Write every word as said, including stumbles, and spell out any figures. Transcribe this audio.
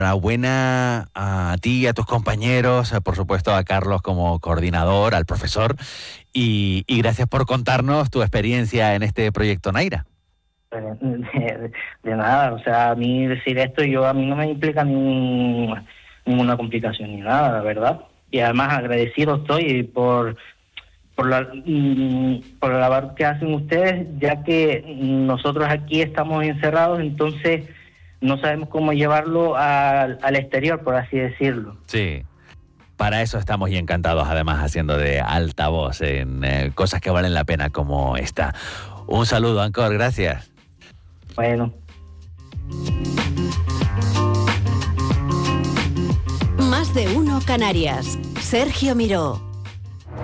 Enhorabuena a ti y a tus compañeros, por supuesto a Carlos como coordinador, al profesor, y, y gracias por contarnos tu experiencia en este proyecto Naira. De, de nada, o sea, a mí decir esto, yo a mí no me implica ningún, ninguna complicación ni nada, la verdad. Y además agradecido estoy por por la por la labor que hacen ustedes, ya que nosotros aquí estamos encerrados, entonces no sabemos cómo llevarlo al, al exterior, por así decirlo. Sí. Para eso estamos y encantados, además, haciendo de altavoz en eh, cosas que valen la pena como esta. Un saludo, Ancor, gracias. Bueno. Más de uno Canarias. Sergio Miró.